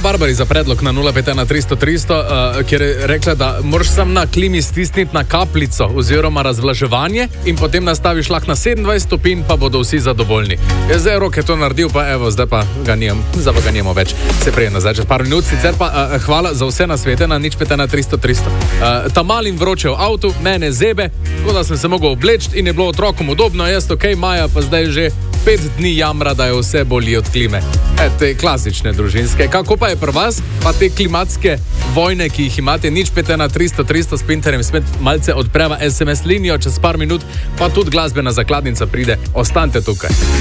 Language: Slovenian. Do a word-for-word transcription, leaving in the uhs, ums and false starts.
Barbari za predlog na nula pet ena tristo tristo, uh, kjer je rekla, da moraš sam na klimi stisniti na kapljico oziroma razvlaževanje in potem nastaviš lahko na sedemindvajset stopinj, pa bodo vsi zadovoljni. Je zdaj rok je to naredil, pa evo, zdaj pa ga nijem, zdaj pa ga nijemo več. Se prije nazaj, čez par minut, sicer pa uh, hvala za vse nasvete na nič pet ena tristo tristo. Uh, ta malin vroče v avtu, mene zebe, tako da sem se mogel obleči in je bilo otrokom udobno, jaz ok, Maja pa zdaj že pet dni jamra, da je vse boli od klime. E, te klasične družinske. Kako pa je pri vas? Pa te klimatske vojne, ki jih imate, nič pet ena tristo tristo s Pinterjem, spet malce odpreva es em es linijo, čez par minut pa tudi glasbena zakladnica pride. Ostanite tukaj.